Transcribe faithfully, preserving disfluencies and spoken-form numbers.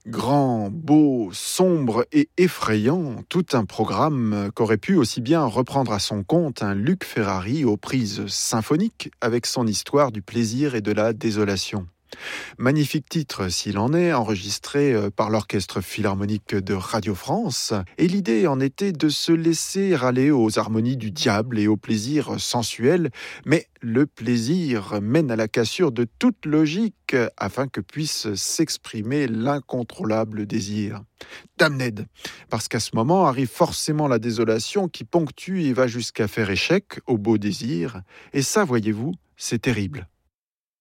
Grand, beau, sombre et effrayant, tout un programme qu'aurait pu aussi bien reprendre à son compte un Luc Ferrari aux prises symphoniques avec son histoire du plaisir et de la désolation. Magnifique titre s'il en est, enregistré par l'Orchestre Philharmonique de Radio France, et l'idée en était de se laisser aller aux harmonies du diable et au plaisir sensuel, mais le plaisir mène à la cassure de toute logique afin que puisse s'exprimer l'incontrôlable désir. Damned, parce qu'à ce moment arrive forcément la désolation qui ponctue et va jusqu'à faire échec au beau désir, et ça, voyez-vous, c'est terrible.